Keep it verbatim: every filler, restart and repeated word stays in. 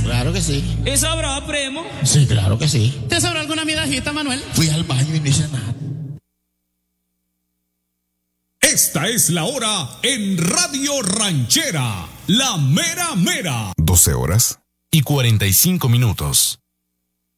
Claro que sí. ¿Y sabrá, primo? Sí, claro que sí. ¿Te sobra alguna midajita, Manuel? Fui al baño y no hice nada. Esta es la hora en Radio Ranchera, la mera mera. doce horas y cuarenta y cinco minutos.